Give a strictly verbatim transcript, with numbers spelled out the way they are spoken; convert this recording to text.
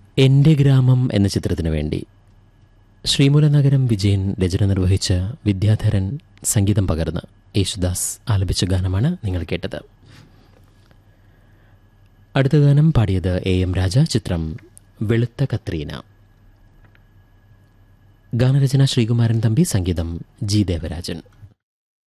എൻ്റെ ഗ്രാമം എന്ന ചിത്രത്തിനു വേണ്ടി ശ്രീമൂലനഗരം വിജയൻ രചന നിർവഹിച്ച വിദ്യാധരൻ സംഗീതം പകർന്ന് യേശുദാസ് ആലപിച്ച ഗാനമാണ് നിങ്ങൾ കേട്ടത്. അടുത്ത ഗാനം പാടിയത് എ എം രാജ, ചിത്രം വെളുത്ത കത്രീന. ഗാനരചന ശ്രീകുമാരൻ തമ്പി, സംഗീതം ജി ദേവരാജൻ.